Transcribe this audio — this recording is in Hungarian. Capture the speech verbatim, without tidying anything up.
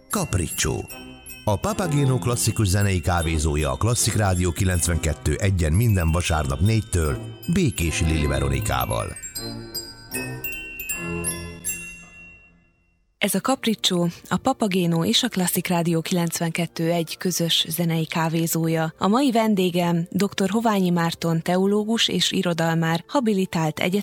Capriccio. A Papageno klasszikus zenei kávézója a Klasszik Rádió kilencvenkettő egyen minden vasárnap négytől Békési Lili Veronikával. Ez a Capriccio, a Papageno és a Klasszik Rádió kilencvenkettő egy közös zenei kávézója. A mai vendégem dr. Hoványi Márton teológus és irodalmár, habilitált egyetemi